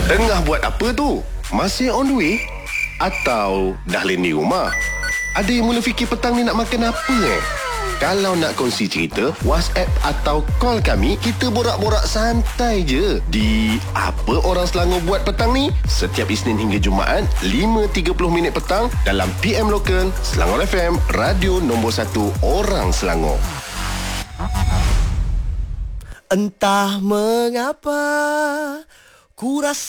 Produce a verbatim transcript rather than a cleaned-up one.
Tengah buat apa tu? Masih on the way? Atau dah landing rumah? Ada yang mula fikir petang ni nak makan apa eh? Kalau nak kongsi cerita, WhatsApp atau call kami, kita borak-borak santai je. Di Apa Orang Selangor Buat Petang ni, setiap Isnin hingga Jumaat, lima tiga puluh minit petang dalam P M Local, Selangor F M, radio nombor satu orang Selangor. Entah mengapa ku rasa